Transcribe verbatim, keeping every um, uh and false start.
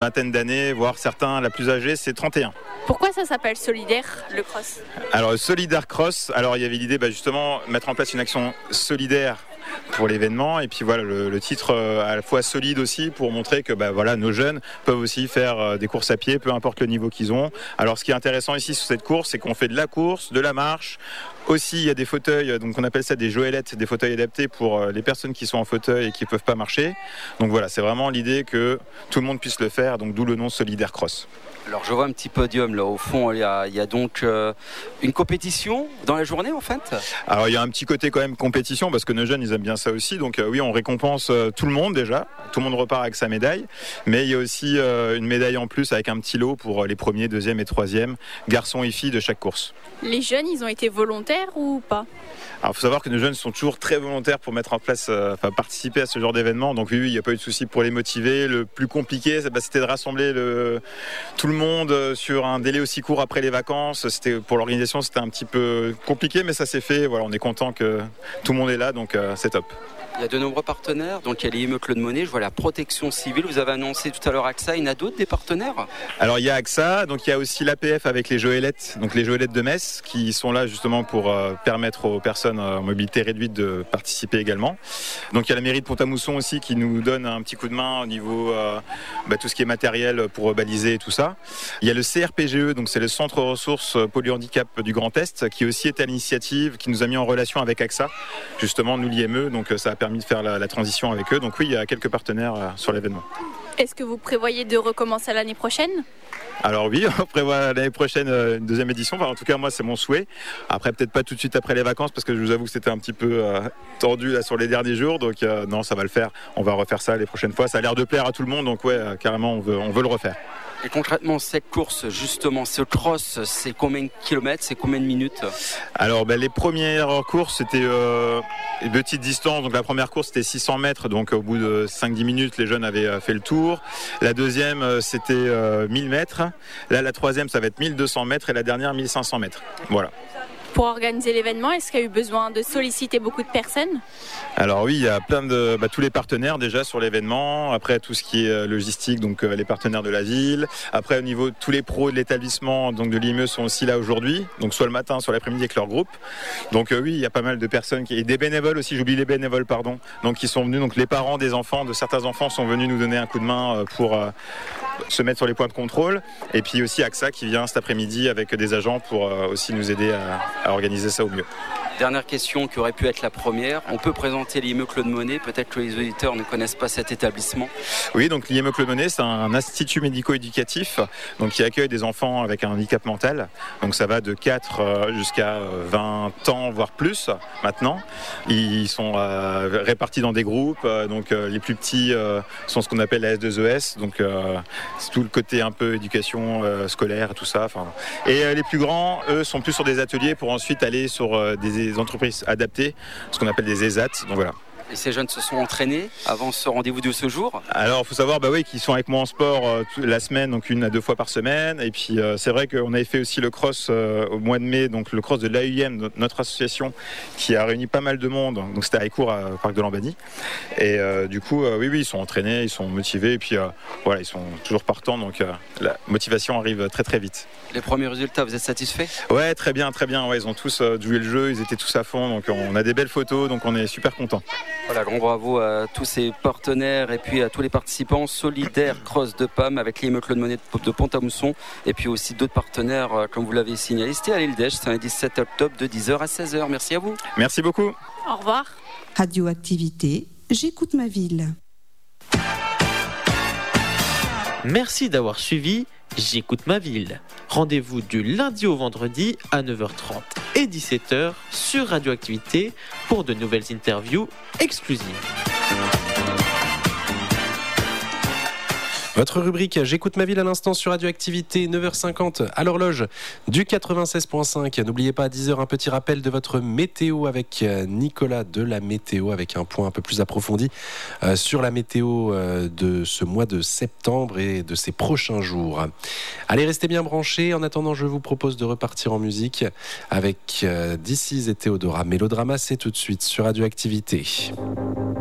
vingtaine d'années, voire certains, la plus âgée, c'est trente et un. Pourquoi ça s'appelle solidaire, le cross ? Alors, Solidaire Cross, alors il y avait l'idée bah, justement mettre en place une action solidaire pour l'événement, et puis voilà le, le titre euh, à la fois solide aussi pour montrer que bah, voilà, nos jeunes peuvent aussi faire euh, des courses à pied, peu importe le niveau qu'ils ont. Alors ce qui est intéressant ici sur cette course, c'est qu'on fait de la course, de la marche. Aussi, il y a des fauteuils, donc on appelle ça des joëlettes, des fauteuils adaptés pour les personnes qui sont en fauteuil et qui ne peuvent pas marcher. Donc voilà, c'est vraiment l'idée que tout le monde puisse le faire, donc d'où le nom Solidaire Cross. Alors je vois un petit podium là au fond, il y a, il y a donc euh, une compétition dans la journée en fait. Alors il y a un petit côté quand même compétition parce que nos jeunes ils aiment bien ça aussi, donc euh, oui on récompense euh, tout le monde déjà, tout le monde repart avec sa médaille, mais il y a aussi euh, une médaille en plus avec un petit lot pour les premiers, deuxième et troisième, garçons et filles de chaque course. Les jeunes ils ont été volontaires ou pas ? Alors il faut savoir que nos jeunes sont toujours très volontaires pour mettre en place, euh, enfin participer à ce genre d'événement, donc oui, oui il n'y a pas eu de souci pour les motiver. Le plus compliqué bah, c'était de rassembler le, tout le monde sur un délai aussi court après les vacances. C'était, pour l'organisation c'était un petit peu compliqué mais ça s'est fait, voilà, on est content que tout le monde est là donc euh, c'est top. Il y a de nombreux partenaires, donc il y a l'I M E Claude Monet, je vois la protection civile, vous avez annoncé tout à l'heure A X A, il y en a d'autres des partenaires ? Alors il y a A X A, donc il y a aussi l'A P F avec les joëlettes, donc les joëlettes de Metz qui sont là justement pour euh, permettre aux personnes en mobilité réduite de participer également. Donc il y a la mairie de Pont-à-Mousson aussi qui nous donne un petit coup de main au niveau euh, bah, tout ce qui est matériel pour baliser et tout ça. Il y a le C R P G E, donc c'est le Centre ressources polyhandicap du Grand Est, qui aussi est à l'initiative, qui nous a mis en relation avec A X A, justement nous l'I M E, donc ça a permis de faire la, la transition avec eux. Donc oui, il y a quelques partenaires euh, sur l'événement. Est-ce que vous prévoyez de recommencer l'année prochaine ? Alors oui, on prévoit l'année prochaine euh, une deuxième édition. Enfin, en tout cas, moi, c'est mon souhait. Après, peut-être pas tout de suite après les vacances, parce que je vous avoue que c'était un petit peu euh, tendu là sur les derniers jours. Donc euh, non, ça va le faire. On va refaire ça les prochaines fois. Ça a l'air de plaire à tout le monde. Donc ouais, euh, carrément, on veut, on veut le refaire. Et concrètement, cette course, justement, ce cross, c'est combien de kilomètres, c'est combien de minutes ? Alors, ben, les premières courses, c'était euh, une petite distance. Donc, la première course, c'était six cents mètres. Donc, au bout de cinq dix minutes, les jeunes avaient euh, fait le tour. La deuxième, euh, c'était euh, mille mètres. Là, la troisième, ça va être mille deux cents mètres. Et la dernière, mille cinq cents mètres. Voilà. Pour organiser l'événement, est-ce qu'il y a eu besoin de solliciter beaucoup de personnes ? Alors oui, il y a plein de bah, tous les partenaires déjà sur l'événement. Après tout ce qui est logistique, donc euh, les partenaires de la ville. Après au niveau tous les pros de l'établissement, donc de l'I M E sont aussi là aujourd'hui. Donc soit le matin, soit l'après-midi avec leur groupe. Donc euh, oui, il y a pas mal de personnes qui et des bénévoles aussi. J'oublie les bénévoles, pardon. Donc qui sont venus. Donc les parents des enfants, de certains enfants, sont venus nous donner un coup de main pour euh, se mettre sur les points de contrôle. Et puis aussi A X A qui vient cet après-midi avec des agents pour euh, aussi nous aider à à organiser ça au mieux. Dernière question qui aurait pu être la première. On peut présenter l'I M E Claude Monet. Peut-être que les auditeurs ne connaissent pas cet établissement. Oui, donc l'I M E Claude Monet, c'est un institut médico-éducatif donc, qui accueille des enfants avec un handicap mental. Donc ça va de quatre jusqu'à vingt ans, voire plus maintenant. Ils sont euh, répartis dans des groupes. Donc euh, les plus petits euh, sont ce qu'on appelle la S deux E S. Donc euh, c'est tout le côté un peu éducation euh, scolaire, tout ça. Enfin, et euh, les plus grands, eux, sont plus sur des ateliers pour ensuite aller sur euh, des des entreprises adaptées, ce qu'on appelle des E S A T. Donc voilà. Et ces jeunes se sont entraînés avant ce rendez-vous de ce jour ? Alors, il faut savoir bah oui, qu'ils sont avec moi en sport euh, la semaine, donc une à deux fois par semaine. Et puis, euh, c'est vrai qu'on avait fait aussi le cross euh, au mois de mai, donc le cross de l'A U M, notre association, qui a réuni pas mal de monde. Donc, c'était à Écourt, au Parc de Lambanie. Et euh, du coup, euh, oui, oui, ils sont entraînés, ils sont motivés. Et puis, euh, voilà, ils sont toujours partants. Donc, euh, la motivation arrive très, très vite. Les premiers résultats, vous êtes satisfaits ? Ouais, très bien, très bien. Ouais, ils ont tous euh, joué le jeu, ils étaient tous à fond. Donc, on a des belles photos, donc on est super contents. Voilà, grand bravo à tous ces partenaires et puis à tous les participants. Solidaire Cross de P A M avec l'I M E Claude Monet de Pont-à-Mousson et puis aussi d'autres partenaires comme vous l'avez signalé. C'était à l'île d'Esch, c'est le dix-sept octobre de dix heures à seize heures. Merci à vous. Merci beaucoup. Au revoir. Radioactivité, j'écoute ma ville. Merci d'avoir suivi J'écoute ma ville. Rendez-vous du lundi au vendredi à neuf heures trente et dix-sept heures sur Radioactivité pour de nouvelles interviews exclusives. Votre rubrique J'écoute ma ville à l'instant sur Radioactivité, neuf heures cinquante à l'horloge du quatre-vingt-seize virgule cinq. N'oubliez pas à dix heures un petit rappel de votre météo avec Nicolas de la météo, avec un point un peu plus approfondi euh, sur la météo euh, de ce mois de septembre et de ces prochains jours. Allez, restez bien branchés. En attendant, je vous propose de repartir en musique avec euh, This Is et Théodora. Mélodrama, c'est tout de suite sur Radioactivité.